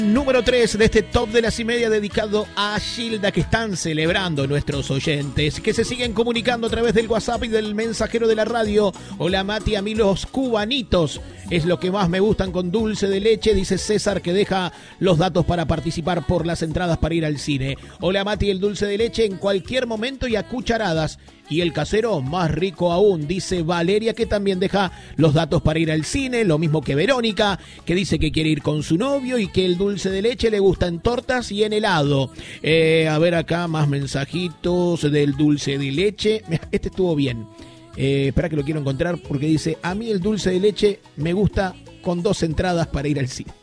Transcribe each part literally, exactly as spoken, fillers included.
Número tres de este top de las y media dedicado a Gilda, que están celebrando nuestros oyentes, que se siguen comunicando a través del WhatsApp y del mensajero de la radio. Hola Mati, a mí los cubanitos es lo que más me gustan con dulce de leche, dice César, que deja los datos para participar por las entradas para ir al cine. Hola Mati, el dulce de leche en cualquier momento y a cucharadas. Y el casero más rico aún, dice Valeria, que también deja los datos para ir al cine, lo mismo que Verónica, que dice que quiere ir con su novio y que el dulce de leche le gusta en tortas y en helado. Eh, a ver acá más mensajitos del dulce de leche. Este estuvo bien. Eh, espera que lo quiero encontrar porque dice, a mí el dulce de leche me gusta con dos entradas para ir al cine.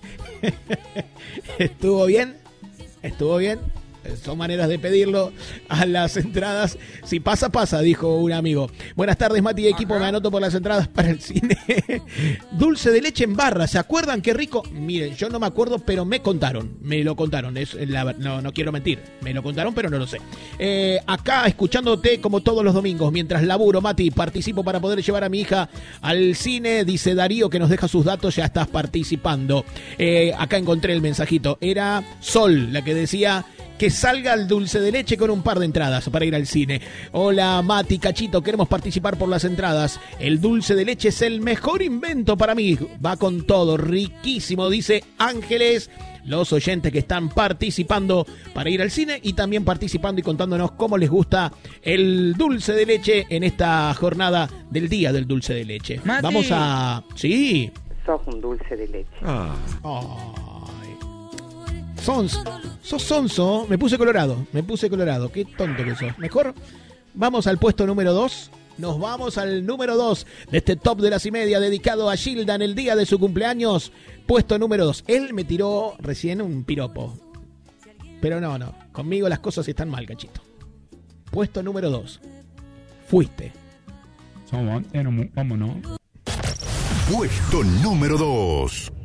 ¿Estuvo bien? ¿Estuvo bien? Son maneras de pedirlo a las entradas. Si pasa, pasa, dijo un amigo. Buenas tardes, Mati y equipo. Ajá. Me anoto por las entradas para el cine. Dulce de leche en barra. ¿Se acuerdan qué rico? Miren, yo no me acuerdo, pero me contaron. Me lo contaron. Es la, no, no quiero mentir. Me lo contaron, pero no lo sé. Eh, acá, escuchándote como todos los domingos, mientras laburo, Mati, participo para poder llevar a mi hija al cine. Dice Darío, que nos deja sus datos. Ya estás participando. Eh, acá encontré el mensajito. Era Sol la que decía que salga el dulce de leche con un par de entradas para ir al cine. Hola Mati, Cachito, queremos participar por las entradas. El dulce de leche es el mejor invento para mí. Va con todo, riquísimo, dice Ángeles. Los oyentes que están participando para ir al cine y también participando y contándonos cómo les gusta el dulce de leche en esta jornada del Día del Dulce de Leche. Mati. Vamos a... Sí. Sos un dulce de leche. Ah. Oh. Sons, sos sonso, me puse colorado, me puse colorado, qué tonto que sos. Mejor vamos al puesto número dos, nos vamos al número dos de este top de las y media dedicado a Gilda en el día de su cumpleaños. Puesto número dos, él me tiró recién un piropo, pero no, no, conmigo las cosas están mal, Cachito. Puesto número dos, fuiste. Vámonos. Puesto número dos.